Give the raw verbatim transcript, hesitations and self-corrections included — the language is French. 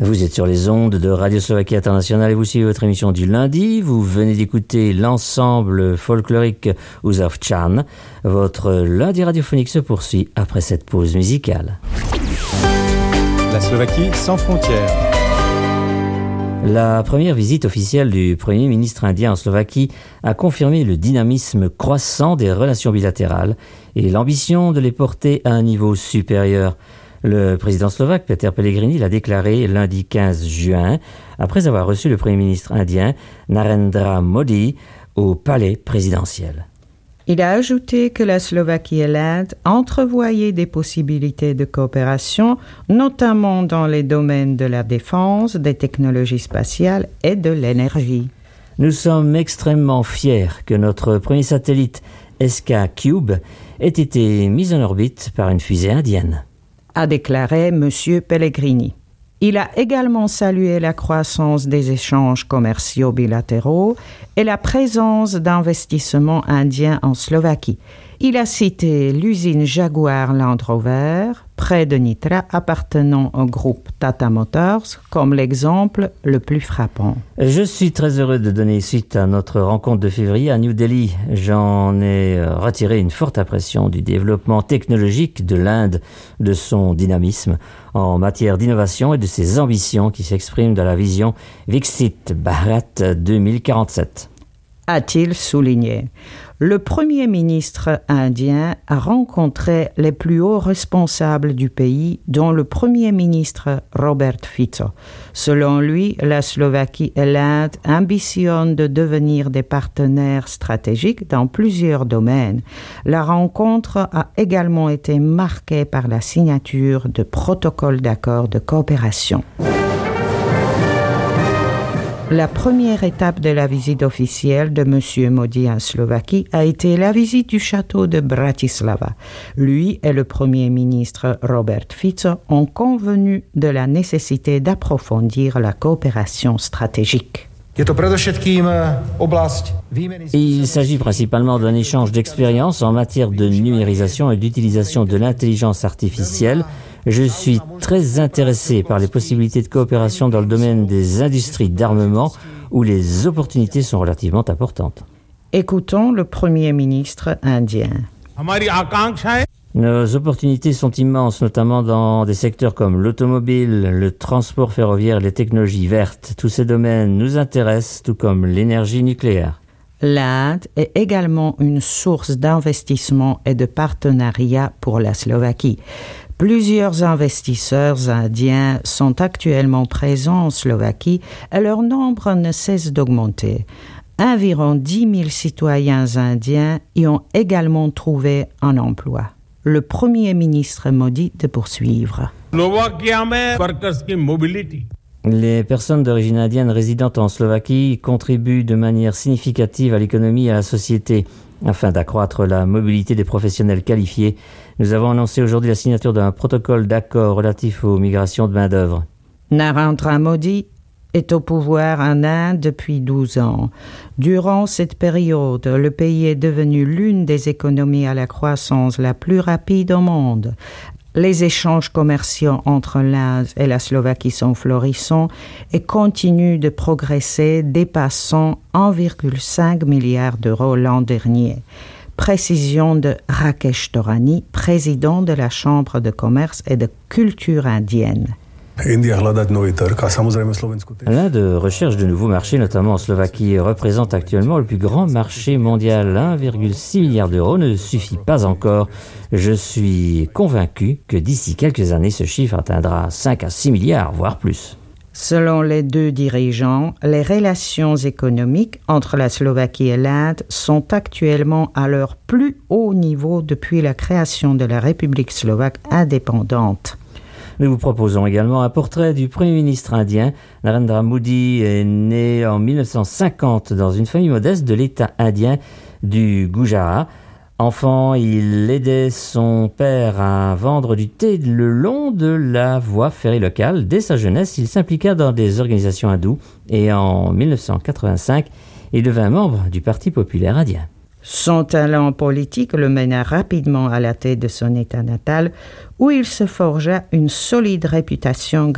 Vous êtes sur les ondes de Radio Slovaquie Internationale et vous suivez votre émission du lundi. Vous venez d'écouter l'ensemble folklorique Uzavčan. Votre lundi radiophonique se poursuit après cette pause musicale. La Slovaquie sans frontières. La première visite officielle du Premier ministre indien en Slovaquie a confirmé le dynamisme croissant des relations bilatérales et l'ambition de les porter à un niveau supérieur. Le président slovaque Peter Pellegrini l'a déclaré lundi quinze juin, après avoir reçu le Premier ministre indien Narendra Modi au palais présidentiel. Il a ajouté que la Slovaquie et l'Inde entrevoyaient des possibilités de coopération, notamment dans les domaines de la défense, des technologies spatiales et de l'énergie. Nous sommes extrêmement fiers que notre premier satellite S K Cube ait été mis en orbite par une fusée indienne, a déclaré M. Pellegrini. Il a également salué la croissance des échanges commerciaux bilatéraux et la présence d'investissements indiens en Slovaquie. Il a cité l'usine Jaguar Land Rover, près de Nitra, appartenant au groupe Tata Motors, comme l'exemple le plus frappant. Je suis très heureux de donner suite à notre rencontre de février à New Delhi. J'en ai retiré une forte impression du développement technologique de l'Inde, de son dynamisme en matière d'innovation et de ses ambitions qui s'expriment dans la vision Viksit Bharat deux mille quarante-sept. A-t-il souligné. Le Premier ministre indien a rencontré les plus hauts responsables du pays, dont le Premier ministre Robert Fico. Selon lui, la Slovaquie et l'Inde ambitionnent de devenir des partenaires stratégiques dans plusieurs domaines. La rencontre a également été marquée par la signature de protocoles d'accord de coopération. La première étape de la visite officielle de M. Modi en Slovaquie a été la visite du château de Bratislava. Lui et le Premier ministre Robert Fico ont convenu de la nécessité d'approfondir la coopération stratégique. Il s'agit principalement d'un échange d'expériences en matière de numérisation et d'utilisation de l'intelligence artificielle. Je suis très intéressé par les possibilités de coopération dans le domaine des industries d'armement où les opportunités sont relativement importantes. Écoutons le Premier ministre indien. Nos opportunités sont immenses, notamment dans des secteurs comme l'automobile, le transport ferroviaire, les technologies vertes. Tous ces domaines nous intéressent, tout comme l'énergie nucléaire. L'Inde est également une source d'investissement et de partenariat pour la Slovaquie. Plusieurs investisseurs indiens sont actuellement présents en Slovaquie et leur nombre ne cesse d'augmenter. Environ dix mille citoyens indiens y ont également trouvé un emploi. Le Premier ministre Modi de poursuivre. Les personnes d'origine indienne résidant en Slovaquie contribuent de manière significative à l'économie et à la société. Afin d'accroître la mobilité des professionnels qualifiés, nous avons annoncé aujourd'hui la signature d'un protocole d'accord relatif aux migrations de main-d'œuvre. Narendra Modi est au pouvoir en Inde depuis douze ans. Durant cette période, le pays est devenu l'une des économies à la croissance la plus rapide au monde. Les échanges commerciaux entre l'Inde et la Slovaquie sont florissants et continuent de progresser, dépassant un virgule cinq milliard d'euros l'an dernier. Précision de Rakesh Torani, président de la Chambre de commerce et de culture indienne. L'Inde recherche de nouveaux marchés, notamment en Slovaquie, et représente actuellement le plus grand marché mondial. un virgule six milliard d'euros ne suffit pas encore. Je suis convaincu que d'ici quelques années, ce chiffre atteindra cinq à six milliards, voire plus. Selon les deux dirigeants, les relations économiques entre la Slovaquie et l'Inde sont actuellement à leur plus haut niveau depuis la création de la République slovaque indépendante. Nous vous proposons également un portrait du Premier ministre indien. Narendra Modi est né en mille neuf cent cinquante dans une famille modeste de l'État indien du Gujarat. Enfant, il aidait son père à vendre du thé le long de la voie ferrée locale. Dès sa jeunesse, il s'impliqua dans des organisations hindoues et en mille neuf cent quatre-vingt-cinq, il devint membre du Parti populaire indien. Son talent politique le mena rapidement à la tête de son État natal, où il se forgea une solide réputation